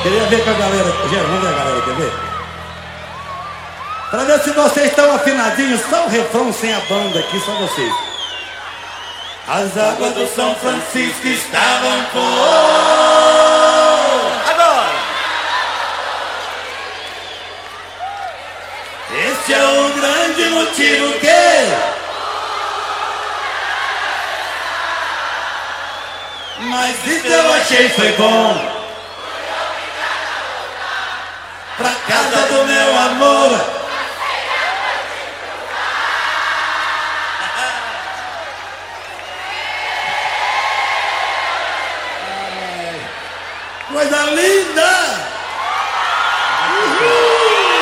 Queria ver com a galera. Gente, vamos ver a galera, quer ver? Pra ver se vocês estão afinadinhos, só o refrão sem a banda aqui, só vocês. As águas do São Francisco estavam com... Agora! Esse é o grande motivo que... Mas isso eu achei foi bom. Pra casa do meu amor. Coisa linda!